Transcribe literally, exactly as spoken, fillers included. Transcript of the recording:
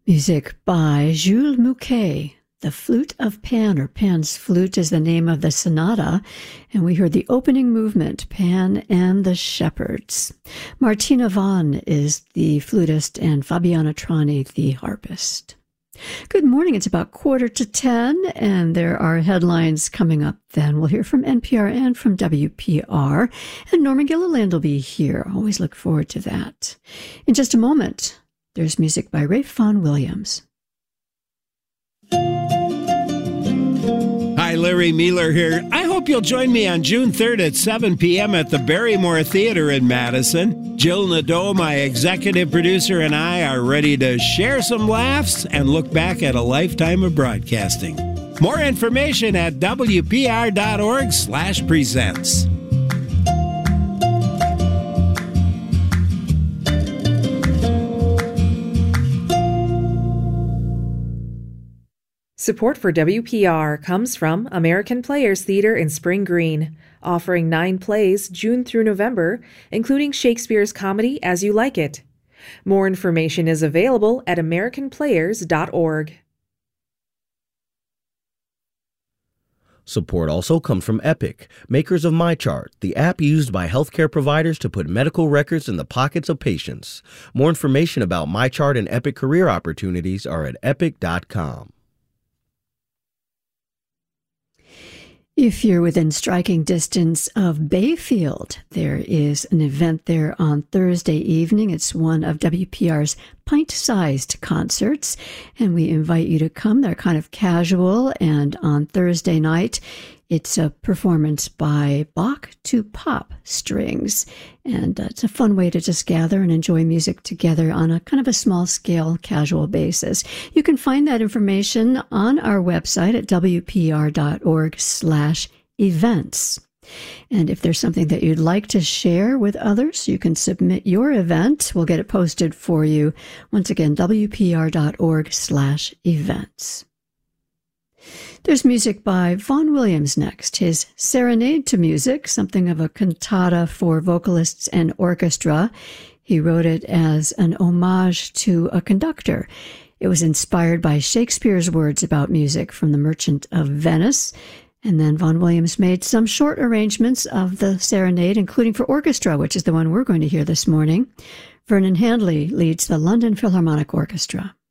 Music by Jules Mouquet. The Flute of Pan, or Pan's Flute, is the name of the sonata, and we heard the opening movement, Pan and the Shepherds. Martina Vaughn is the flutist, and Fabiana Trani the harpist. Good morning. It's about quarter to ten, and there are headlines coming up then. We'll hear from N P R and from W P R, and Norman Gilliland will be here. Always look forward to that. In just a moment, there's music by Ralph Vaughan Williams. Hi, Larry Mealer here. I hope you'll join me on June third at seven p.m. at the Barrymore Theater in Madison. Jill Nadeau, my executive producer, and I are ready to share some laughs and look back at a lifetime of broadcasting. More information at W P R dot org slash presents. Support for W P R comes from American Players Theater in Spring Green, offering nine plays June through November, including Shakespeare's comedy As You Like It. More information is available at American Players dot org. Support also comes from Epic, makers of MyChart, the app used by healthcare providers to put medical records in the pockets of patients. More information about MyChart and Epic career opportunities are at epic dot com. If you're within striking distance of Bayfield, there is an event there on Thursday evening. It's one of W P R's pint-sized concerts, and we invite you to come. They're kind of casual, and on Thursday night, it's a performance by Bach to Pop Strings, and uh, it's a fun way to just gather and enjoy music together on a kind of a small-scale, casual basis. You can find that information on our website at W P R dot org slash events. And if there's something that you'd like to share with others, you can submit your event. We'll get it posted for you. Once again, W P R dot org slash events. There's music by Vaughan Williams next, his Serenade to Music, something of a cantata for vocalists and orchestra. He wrote it as an homage to a conductor. It was inspired by Shakespeare's words about music from The Merchant of Venice. And then Vaughan Williams made some short arrangements of the Serenade, including for orchestra, which is the one we're going to hear this morning. Vernon Handley leads the London Philharmonic Orchestra.